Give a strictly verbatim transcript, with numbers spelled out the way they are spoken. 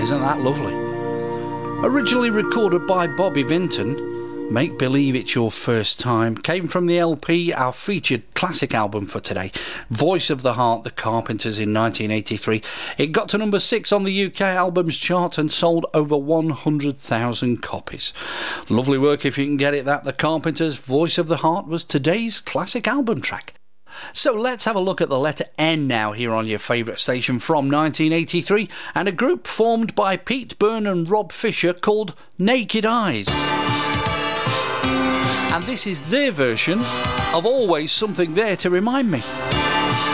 Isn't that lovely? Originally recorded by Bobby Vinton, Make Believe It's Your First Time came from the L P, our featured classic album for today, Voice of the Heart, The Carpenters, in nineteen eighty-three. It got to number six on the U K albums chart and sold over one hundred thousand copies. Lovely work if you can get it, that. The Carpenters' Voice of the Heart was today's classic album track. So let's have a look at the letter N now here on your favourite station from nineteen eighty-three, and a group formed by Pete Byrne and Rob Fisher called Naked Eyes. And this is their version of Always Something There to Remind Me.